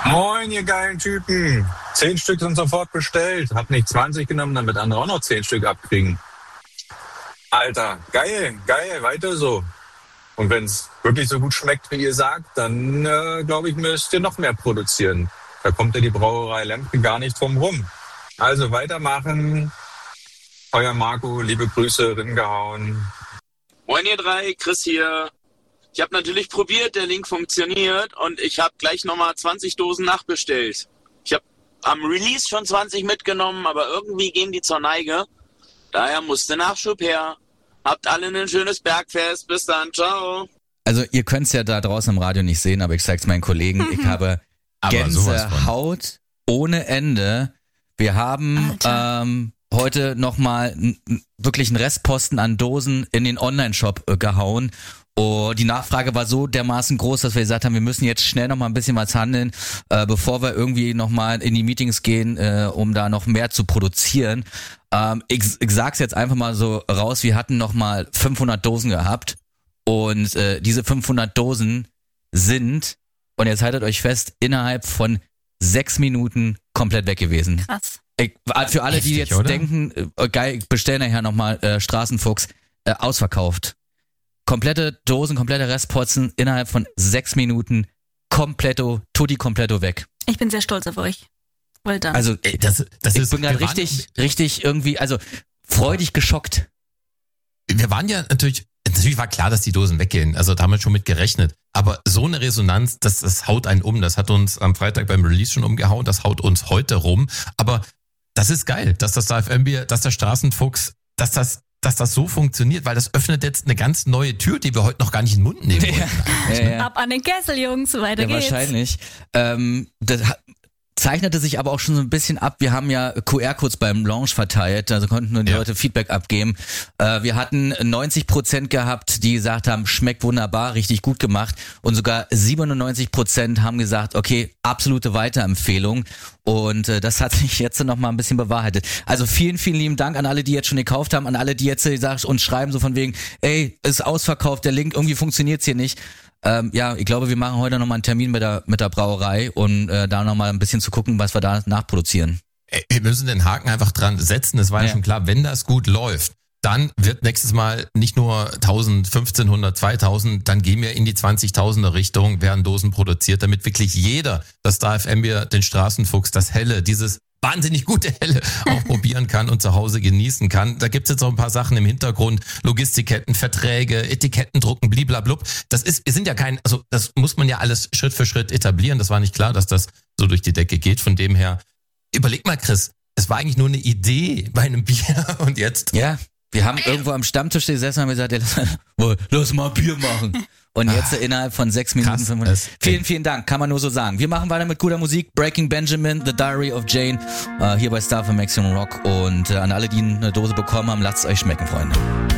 Moin, ihr geilen Typen. 10 Stück sind sofort bestellt. Hab nicht 20 genommen, damit andere auch noch 10 Stück abkriegen. Alter, geil, weiter so. Und wenn es wirklich so gut schmeckt, wie ihr sagt, dann glaube ich, müsst ihr noch mehr produzieren. Da kommt ja die Brauerei Lemke gar nicht drum rum. Also weitermachen. Euer Marco, liebe Grüße, ringehauen. Moin ihr drei, Chris hier. Ich habe natürlich probiert, der Link funktioniert und ich habe gleich nochmal 20 Dosen nachbestellt. Ich habe am Release schon 20 mitgenommen, aber irgendwie gehen die zur Neige. Daher musste Nachschub her. Habt alle ein schönes Bergfest. Bis dann, ciao. Also ihr könnt es ja da draußen im Radio nicht sehen, aber ich zeig's meinen Kollegen. Ich habe Gänsehaut ohne Ende. Wir haben heute nochmal wirklich einen Restposten an Dosen in den Online-Shop gehauen. Oh, die Nachfrage war so dermaßen groß, dass wir gesagt haben, wir müssen jetzt schnell noch mal ein bisschen was handeln, bevor wir irgendwie noch mal in die Meetings gehen, um da noch mehr zu produzieren. Ich sag's jetzt einfach mal so raus, wir hatten noch mal 500 Dosen gehabt und diese 500 Dosen sind, und jetzt haltet euch fest, innerhalb von 6 Minuten komplett weg gewesen. Krass. Für alle, die jetzt denken, geil, ich bestell nachher noch mal Straßenfuchs, ausverkauft. Komplette Dosen, komplette Restpotzen innerhalb von 6 Minuten tutti completo weg. Ich bin sehr stolz auf euch. Well done. Also, ich bin gerade richtig irgendwie, also freudig geschockt. Wir waren ja natürlich war klar, dass die Dosen weggehen. Also da haben wir schon mit gerechnet. Aber so eine Resonanz, das haut einen um. Das hat uns am Freitag beim Release schon umgehauen. Das haut uns heute rum. Aber das ist geil, dass das AFM-Bier, dass der Straßenfuchs, dass das so funktioniert, weil das öffnet jetzt eine ganz neue Tür, die wir heute noch gar nicht in den Mund nehmen wollten. Ja. Ab an den Kessel, Jungs, weiter geht's. Wahrscheinlich. Das zeichnete sich aber auch schon so ein bisschen ab. Wir haben ja QR-Codes beim Launch verteilt, also konnten nur die Leute Feedback abgeben. Wir hatten 90% gehabt, die gesagt haben, schmeckt wunderbar, richtig gut gemacht. Und sogar 97% haben gesagt, okay, absolute Weiterempfehlung. Und das hat sich jetzt noch mal ein bisschen bewahrheitet. Also vielen, vielen lieben Dank an alle, die jetzt schon gekauft haben, an alle, die jetzt uns schreiben, so von wegen, ey, ist ausverkauft, der Link, irgendwie funktioniert's hier nicht. Ich glaube, wir machen heute nochmal einen Termin mit der Brauerei und da nochmal ein bisschen zu gucken, was wir da nachproduzieren. Wir müssen den Haken einfach dran setzen. Es war ja schon klar, wenn das gut läuft, dann wird nächstes Mal nicht nur 1000, 1500, 2000, dann gehen wir in die 20.000er Richtung, werden Dosen produziert, damit wirklich jeder das AFM-Bier, den Straßenfuchs, das Helle, dieses wahnsinnig gute Helle auch probieren kann und zu Hause genießen kann. Da gibt's jetzt auch ein paar Sachen im Hintergrund, Logistikketten, Verträge, Etiketten drucken, bliblablub. Wir sind ja das muss man ja alles Schritt für Schritt etablieren. Das war nicht klar, dass das so durch die Decke geht. Von dem her, überleg mal, Chris, es war eigentlich nur eine Idee bei einem Bier und jetzt... Ja, wir haben irgendwo am Stammtisch gesessen und haben gesagt, lass mal Bier machen. Und jetzt innerhalb von 6 Minuten 500. Vielen, vielen Dank, kann man nur so sagen. Wir machen weiter mit guter Musik. Breaking Benjamin, The Diary of Jane, hier bei Star for Maximum Rock. Und an alle, die eine Dose bekommen haben, lasst es euch schmecken, Freunde.